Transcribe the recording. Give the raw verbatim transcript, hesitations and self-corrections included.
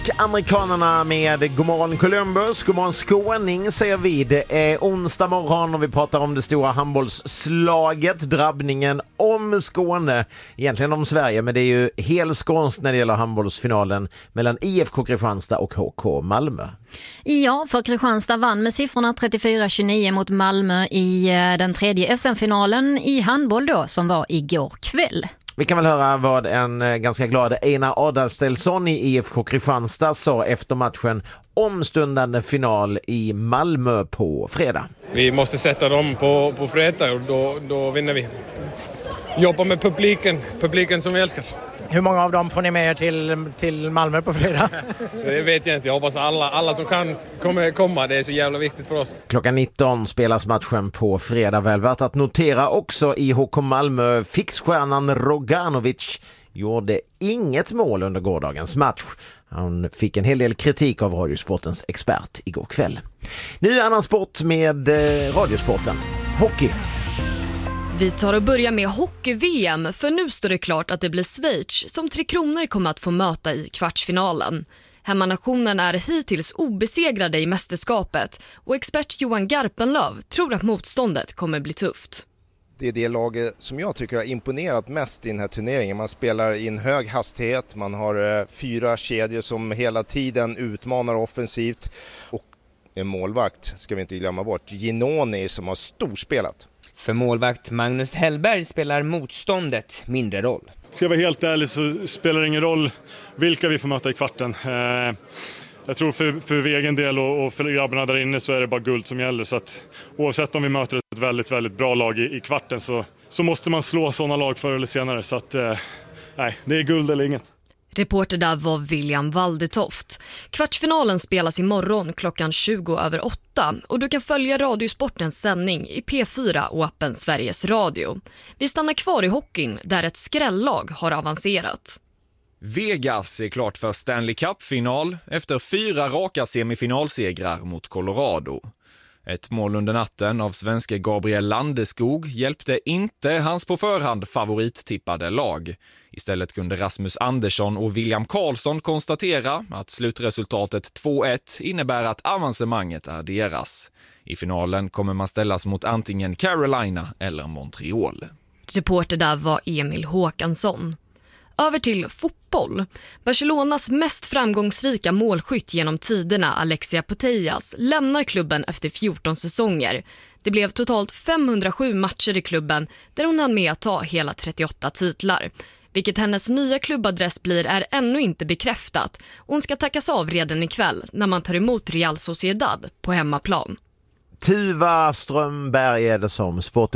och amerikanerna med Godmorgon Columbus, Godmorgon Skåning säger vi. Det är onsdag morgon och vi pratar om det stora handbollsslaget, drabbningen om Skåne, egentligen om Sverige, men det är ju helt skånskt när det gäller handbollsfinalen mellan I F K Kristianstad och H K Malmö. Ja, för Kristianstad vann med siffrorna trettiofyra tjugonio mot Malmö i den tredje S M-finalen i handboll då, som var igår kväll. Vi kan väl höra vad en ganska glad Einar Adalstelsson i I F K Kristianstad sa efter matchen om stundande final i Malmö på fredag. Vi måste sätta dem på, på fredag och då, då vinner vi. Jobba med publiken, publiken som vi älskar. Hur många av dem får ni med er till, till Malmö på fredag? Det vet jag inte. Jag hoppas alla, alla som kan kommer komma. Det är så jävla viktigt för oss. Klockan nitton spelas matchen på fredag. Väl värt att notera också i H K Malmö. Fixstjärnan Roganovic gjorde inget mål under gårdagens match. Han fick en hel del kritik av Radiosportens expert igår kväll. Nu annan sport med eh, Radiosporten. Hockey. Vi tar och börjar med hockey-V M, för nu står det klart att det blir Schweiz som Tre Kronor kommer att få möta i kvartsfinalen. Hemmanationen är hittills obesegrade i mästerskapet och expert Johan Garpenlöv tror att motståndet kommer bli tufft. Det är det laget som jag tycker har imponerat mest i den här turneringen. Man spelar i en hög hastighet, man har fyra kedjor som hela tiden utmanar offensivt och en målvakt, ska vi inte glömma bort, Ginoni, som har storspelat. För målvakt Magnus Hellberg spelar motståndet mindre roll. Ska jag vara helt ärlig så spelar det ingen roll vilka vi får möta i kvarten. Eh, jag tror för, för egen del och, och för grabbarna där inne så är det bara guld som gäller. Så att, oavsett om vi möter ett väldigt, väldigt bra lag i, i kvarten så, så måste man slå sådana lag förr eller senare. Så att, eh, nej, det är guld eller inget. Reporter där var William Waldetoft. Kvartsfinalen spelas imorgon klockan tjugo över åtta och du kan följa Radiosportens sändning i P fyra och appen Sveriges Radio. Vi stannar kvar i hockeyn där ett skrällag har avancerat. Vegas är klart för Stanley Cup-final efter fyra raka semifinalsegrar mot Colorado. Ett mål under natten av svenske Gabriel Landeskog hjälpte inte hans på förhand favorittippade lag. Istället kunde Rasmus Andersson och William Karlsson konstatera att slutresultatet två ett innebär att avancemanget är deras. I finalen kommer man ställas mot antingen Carolina eller Montreal. Reporter där var Emil Håkansson. Över till fotboll. Barcelonas mest framgångsrika målskytt genom tiderna, Alexia Putellas, lämnar klubben efter fjorton säsonger. Det blev totalt femhundrasju matcher i klubben där hon hann med att ta hela trettioåtta titlar. Vilket hennes nya klubbadress blir är ännu inte bekräftat. Hon ska tackas av redan ikväll när man tar emot Real Sociedad på hemmaplan. Tuva Strömberg är det som sport